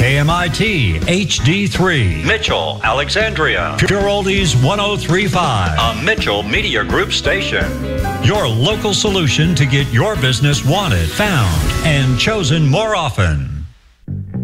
KMIT HD3, Mitchell, Alexandria, Pure Oldies 1035, a Mitchell Media Group station. Your local solution to get your business wanted, found, and chosen more often.